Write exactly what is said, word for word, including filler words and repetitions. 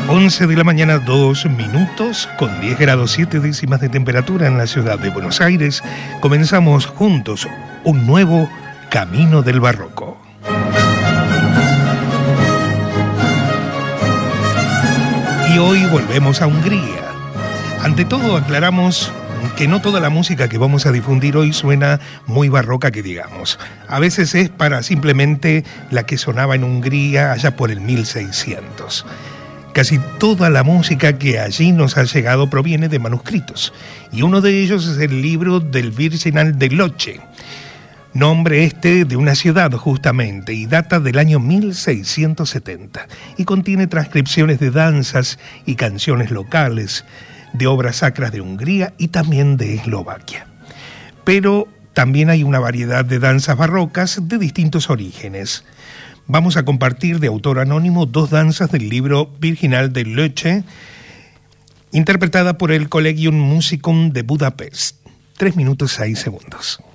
once de la mañana, dos minutos, con diez grados siete décimas de temperatura en la ciudad de Buenos Aires. Comenzamos juntos un nuevo Camino del Barroco. Y hoy volvemos a Hungría. Ante todo, aclaramos que no toda la música que vamos a difundir hoy suena muy barroca, que digamos. A veces es para simplemente la que sonaba en Hungría allá por el mil seiscientos. Casi toda la música que allí nos ha llegado proviene de manuscritos, y uno de ellos es el libro del Virginal de Loche, nombre este de una ciudad justamente, y data del año mil seiscientos setenta, y contiene transcripciones de danzas y canciones locales, de obras sacras de Hungría y también de Eslovaquia. Pero también hay una variedad de danzas barrocas de distintos orígenes. Vamos a compartir de autor anónimo dos danzas del libro Virginal de Loche, interpretada por el Collegium Musicum de Budapest. Tres minutos seis segundos.